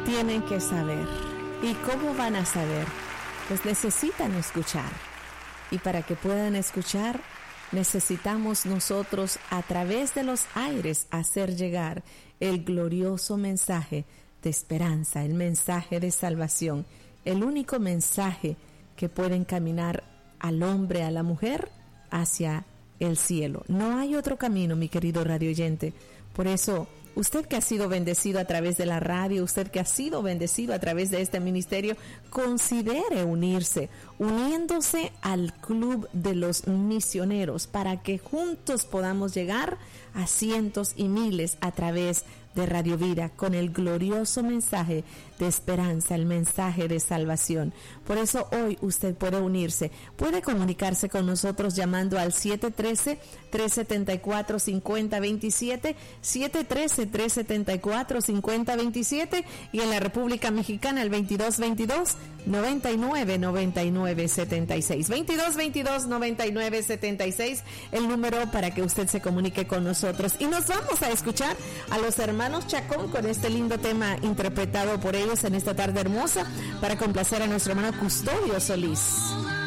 tienen que saber. ¿Y cómo van a saber? Pues necesitan escuchar. Y para que puedan escuchar, necesitamos nosotros a través de los aires hacer llegar el glorioso mensaje de esperanza, el mensaje de salvación, el único mensaje que puede encaminar al hombre, a la mujer, hacia el cielo. No hay otro camino, mi querido radio oyente. Por eso, usted que ha sido bendecido a través de la radio, usted que ha sido bendecido a través de este ministerio, considere unirse, uniéndose al club de los misioneros para que juntos podamos llegar a cientos y miles a través de Radio Vida con el glorioso mensaje de esperanza, el mensaje de salvación. Por eso hoy usted puede unirse, puede comunicarse con nosotros llamando al 713-374-5027, 713-374-5027 y en la República Mexicana el 2222-999976, 2222-9976, el número para que usted se comunique con nosotros. Y nos vamos a escuchar a los hermanos Chacón con este lindo tema interpretado por ellos en esta tarde hermosa para complacer a nuestro hermano Custodio Solís.